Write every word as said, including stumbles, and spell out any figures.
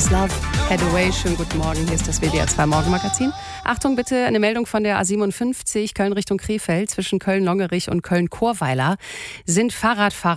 Love Had Away. Schönen guten Morgen, hier ist das W D R zwei Morgenmagazin. Achtung bitte, eine Meldung von der A siebenundfünfzig, Köln Richtung Krefeld. Zwischen Köln-Longerich und Köln-Chorweiler sind Fahrradfahrer